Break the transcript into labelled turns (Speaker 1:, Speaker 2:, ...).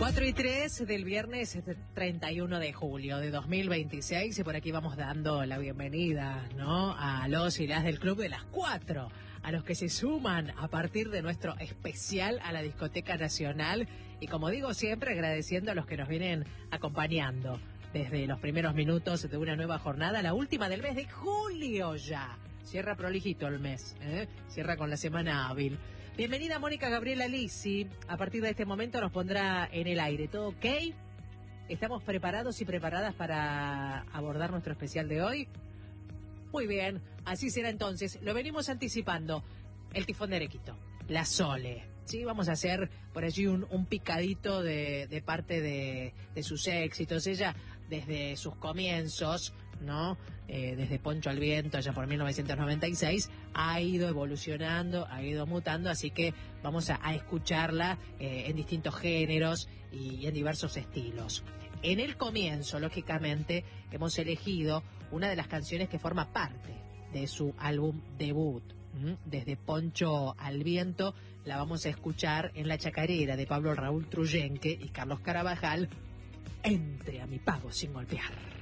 Speaker 1: 4:03 del viernes 31 de julio de 2026 y por aquí vamos dando la bienvenida, ¿no?, a los y las del Club de las 4, a los que se suman a partir de nuestro especial a la Discoteca Nacional y, como digo siempre, agradeciendo a los que nos vienen acompañando desde los primeros minutos de una nueva jornada, la última del mes de julio ya. Cierra prolijito el mes, cierra con la semana hábil. Bienvenida Mónica Gabriela Lisi. A partir de este momento nos pondrá en el aire. ¿Todo ok? ¿Estamos preparados y preparadas para abordar nuestro especial de hoy? Muy bien, así será entonces. Lo venimos anticipando. El tifón de Arequito, la Sole. Sí, vamos a hacer por allí un picadito de parte de sus éxitos. Ella, desde sus comienzos, ¿no? Desde Poncho al Viento, allá por 1996, ha ido evolucionando, ha ido mutando, así que vamos a escucharla en distintos géneros y en diversos estilos. En el comienzo, lógicamente, hemos elegido una de las canciones que forma parte de su álbum debut. Desde Poncho al Viento la vamos a escuchar en La Chacarera de Pablo Raúl Truyenque y Carlos Carabajal, Entre a mi pago sin golpear.